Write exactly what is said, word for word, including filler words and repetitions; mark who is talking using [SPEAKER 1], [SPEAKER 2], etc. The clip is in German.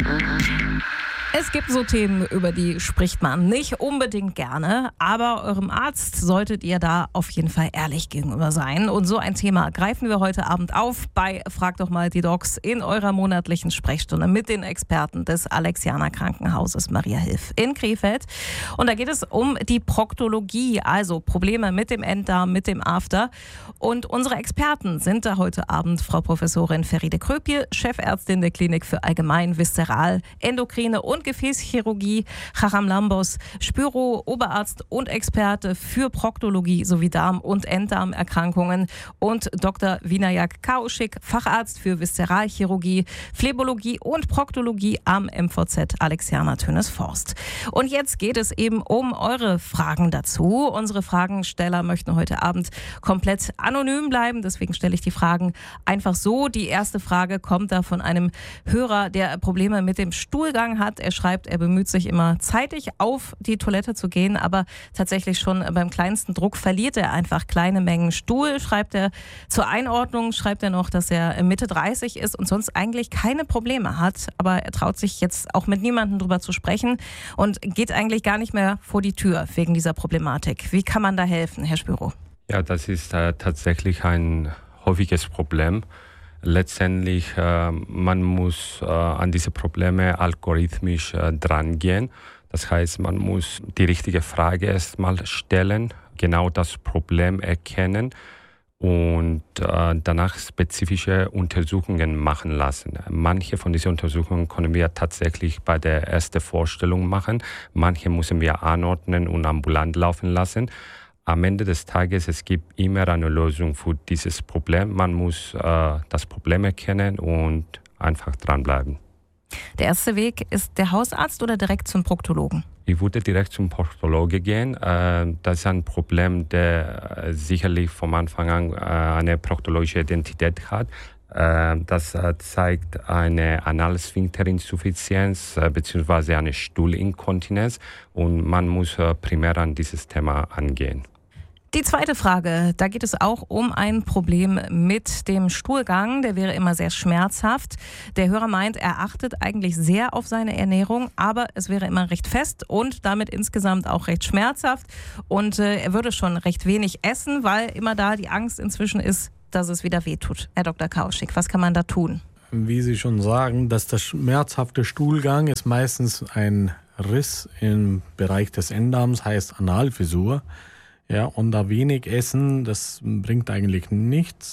[SPEAKER 1] Es gibt so Themen, über die spricht man nicht unbedingt gerne, aber eurem Arzt solltet ihr da auf jeden Fall ehrlich gegenüber sein. Und so ein Thema greifen wir heute Abend auf bei Frag doch mal die Docs in eurer monatlichen Sprechstunde mit den Experten des Alexianer Krankenhauses Maria Hilf in Krefeld. Und da geht es um die Proktologie, also Probleme mit dem Enddarm, mit dem After. Und unsere Experten sind da heute Abend Frau Professorin Feride Kröpje, Chefärztin der Klinik für Allgemein, Viszeral, Endokrine und Gefäßchirurgie, Charam Lambos, Spüro, Oberarzt und Experte für Proktologie sowie Darm- und Enddarmerkrankungen und Doktor Vinayak Kaushik, Facharzt für Viszeralchirurgie, Phlebologie und Proktologie am M V Z Alexianer Tönesforst. Und jetzt geht es eben um eure Fragen dazu. Unsere Fragensteller möchten heute Abend komplett anonym bleiben, deswegen stelle ich die Fragen einfach so. Die erste Frage kommt da von einem Hörer, der Probleme mit dem Stuhlgang hat. Er schreibt, er bemüht sich immer zeitig auf die Toilette zu gehen, aber tatsächlich schon beim kleinsten Druck verliert er einfach kleine Mengen Stuhl. Schreibt er zur Einordnung, schreibt er noch, dass er Mitte dreißig ist und sonst eigentlich keine Probleme hat, aber er traut sich jetzt auch mit niemandem drüber zu sprechen und geht eigentlich gar nicht mehr vor die Tür wegen dieser Problematik. Wie kann man da helfen, Herr Spüro?
[SPEAKER 2] Ja, das ist äh, tatsächlich ein häufiges Problem. Letztendlich, äh, man muss äh, an diese Probleme algorithmisch äh, drangehen. Das heißt, man muss die richtige Frage erstmal stellen, genau das Problem erkennen und äh, danach spezifische Untersuchungen machen lassen. Manche von diesen Untersuchungen können wir tatsächlich bei der ersten Vorstellung machen. Manche müssen wir anordnen und ambulant laufen lassen. Am Ende des Tages, es gibt immer eine Lösung für dieses Problem. Man muss äh, das Problem erkennen und einfach dranbleiben.
[SPEAKER 1] Der erste Weg ist der Hausarzt oder direkt zum Proktologen?
[SPEAKER 2] Ich würde direkt zum Proktologe gehen. Äh, das ist ein Problem, der äh, sicherlich vom Anfang an äh, eine proktologische Identität hat. Äh, das äh, zeigt eine Analsphinkterinsuffizienz äh, bzw. eine Stuhlinkontinenz und man muss äh, primär an dieses Thema angehen.
[SPEAKER 1] Die zweite Frage, da geht es auch um ein Problem mit dem Stuhlgang. Der wäre immer sehr schmerzhaft. Der Hörer meint, er achtet eigentlich sehr auf seine Ernährung, aber es wäre immer recht fest und damit insgesamt auch recht schmerzhaft. Und äh, er würde schon recht wenig essen, weil immer da die Angst inzwischen ist, dass es wieder wehtut. Herr Doktor Kaushik, was kann man da tun?
[SPEAKER 3] Wie Sie schon sagen, dass der schmerzhafte Stuhlgang ist meistens ein Riss im Bereich des Enddarms, heißt Analfissur. Ja, und da wenig essen, das bringt eigentlich nichts.